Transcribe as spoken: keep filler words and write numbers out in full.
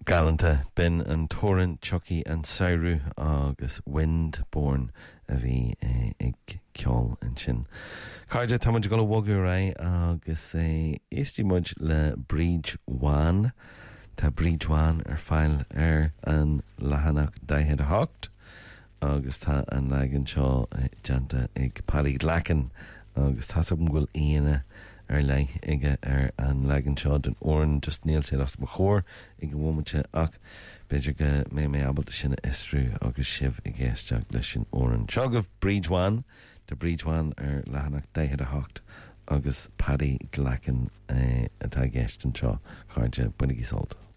Galanta bin an Torrent Chucky and Sauru agus Windborn a bhí eh, ag ceol an sin. Caide tá muid go bhógu ra agus eh, istí muid le Bríd One. Tá Bríd One ar fáil ar an lehanach daithe a hocht agus tá an legan seo eh, janta ag Paddy Glacken agus tá sum ghfuil aine ar lei ige ar an legan seo den oran just níl sé as mo chóir ag bhmuinte ach beidir go mé mé abalta sinna isrú agus sibh i ggéisteach leis sin oran. Seogah Bríd One, de Bríd One ar lehanach daithe a hocht agus Paddy Glacken eh, atá gceist an seo chuide bunig í solt.